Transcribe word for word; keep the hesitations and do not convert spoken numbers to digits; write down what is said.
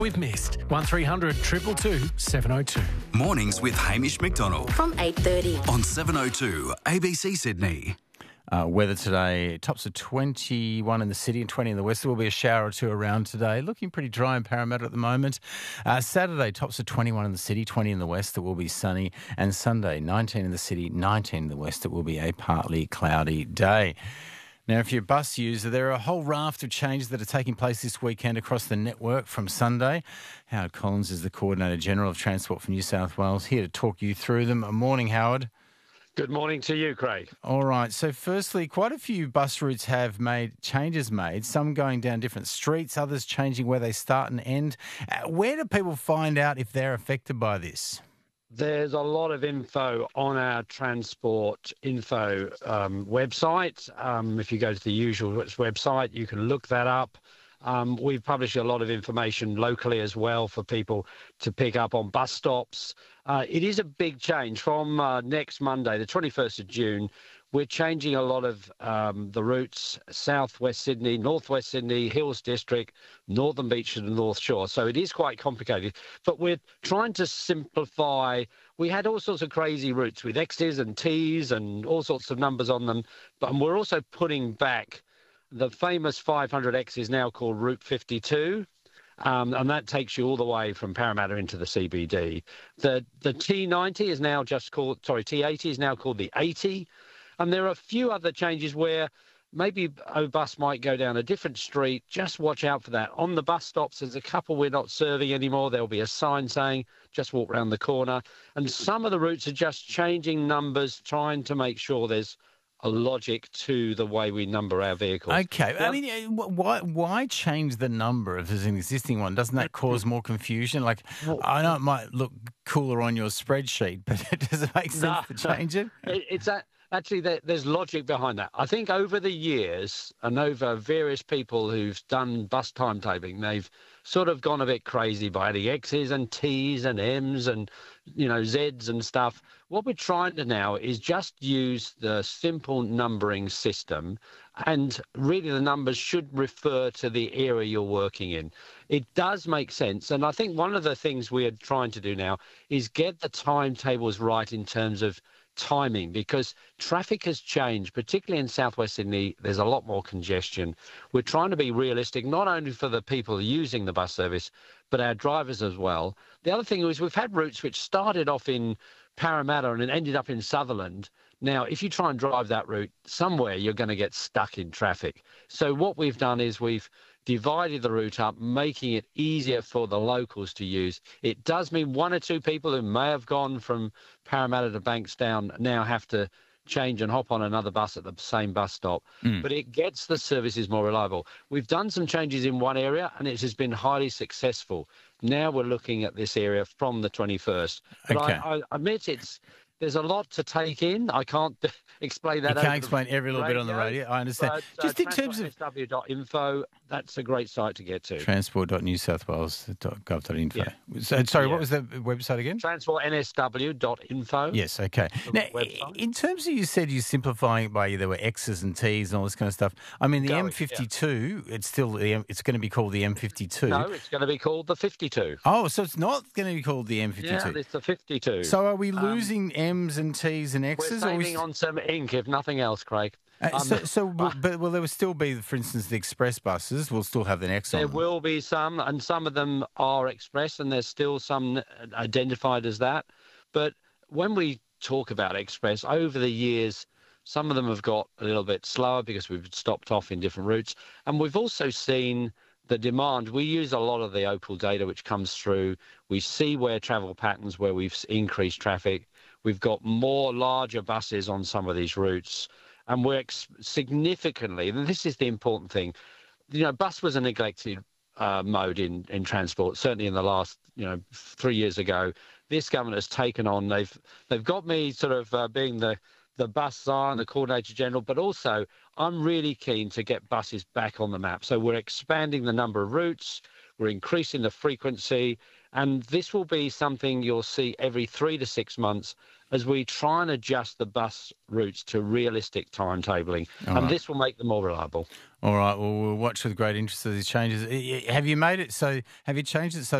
We've missed one three hundred two two two seven oh two. Mornings with Hamish McDonald From eight thirty. on seven oh two A B C Sydney. Uh, weather today, tops of twenty-one in the city and twenty in the west. There will be a shower or two around today. Looking pretty dry in Parramatta at the moment. Uh, Saturday, tops of twenty-one in the city, twenty in the west. It will be sunny. And Sunday, nineteen in the city, nineteen in the west. It will be a partly cloudy day. Now, if you're a bus user, there are a whole raft of changes that are taking place this weekend across the network from Sunday. Howard Collins is the Coordinator General of Transport for New South Wales, here to talk you through them. Morning, Howard. Good morning to you, Craig. All right. So firstly, quite a few bus routes have made changes made, some going down different streets, others changing where they start and end. Uh, where do people find out if they're affected by this? There's a lot of info on our transport info um, website. Um, if you go to the usual website, you can look that up. Um, we've published a lot of information locally as well for people to pick up on bus stops. Uh, it is a big change from uh, next Monday, the twenty-first of June. We're changing a lot of um, the routes, southwest Sydney, northwest Sydney, Hills District, Northern Beach and the North Shore. So it is quite complicated, but we're trying to simplify. We had all sorts of crazy routes with X's and T's and all sorts of numbers on them, but we're also putting back the famous five hundred X is now called Route fifty-two. Um, and that takes you all the way from Parramatta into the C B D. The the T ninety is now just called, sorry, T eighty is now called the eighty. And there are a few other changes where maybe a bus might go down a different street. Just watch out for that. On the bus stops, there's a couple we're not serving anymore. There'll be a sign saying, just walk round the corner. And some of the routes are just changing numbers, trying to make sure there's a logic to the way we number our vehicles. Okay. Now, I mean, why why change the number if there's an existing one? Doesn't that cause more confusion? Like, I know it might look cooler on your spreadsheet, but does it make sense No, to change it? it it's a, actually, there, there's logic behind that. I think over the years and over various people who've done bus timetabling, they've sort of gone a bit crazy by adding X's and T's and M's and, you know, Z's and stuff. What we're trying to now is just use the simple numbering system, and really the numbers should refer to the area you're working in. It does make sense, and I think one of the things we're trying to do now is get the timetables right in terms of timing, because traffic has changed, particularly in southwest Sydney. There's a lot more congestion. We're trying to be realistic, not only for the people using the bus service, but our drivers as well. The other thing is we've had routes which started off in Parramatta and ended up in Sutherland. Now, if you try and drive that route, somewhere you're going to get stuck in traffic. So what we've done is we've divided the route up, making it easier for the locals to use. It does mean one or two people who may have gone from Parramatta to Bankstown now have to change and hop on another bus at the same bus stop. Mm. But it gets the services more reliable. We've done some changes in one area and it has been highly successful. Now we're looking at this area from the twenty-first. But okay. I, I admit it's there's a lot to take in. I can't explain that. You can't explain every little radio, bit on the radio. I understand. But, Just uh, in terms of S W dot info, that's a great site to get to. transport dot new south wales dot gov dot info. Yeah. So, sorry, yeah. what was the website again? transport N S W dot info. Yes, okay. Now, in terms of, you said you're simplifying it by there were X's and T's and all this kind of stuff. I mean, the Going, M fifty-two, yeah. it's still the M, it's going to be called the M fifty-two. No, it's going to be called the fifty-two. Oh, so it's not going to be called the M fifty-two. Yeah, it's the fifty-two. So are we losing um, M's and T's and X's? We're saving we... on some ink, if nothing else, Craig. Uh, um, so, so but, but will there will still be, for instance, the express buses will still have an X on There them? will be some, and some of them are express, and there's still some identified as that. But when we talk about express, over the years, some of them have got a little bit slower because we've stopped off in different routes. And we've also seen the demand. We use a lot of the Opal data which comes through. We see where travel patterns, where we've increased traffic. We've got more larger buses on some of these routes. And we're ex- significantly, and this is the important thing, you know, bus was a neglected uh, mode in, in transport, certainly in the last, you know, three years ago. This government has taken on, they've they've got me sort of uh, being the, the bus czar and the Coordinator General, but also I'm really keen to get buses back on the map. So we're expanding the number of routes. We're increasing the frequency, and this will be something you'll see every three to six months as we try and adjust the bus routes to realistic timetabling, All and right. this will make them more reliable. All right. Well, we'll watch with great interest of these changes. Have you made it so? Have you changed it so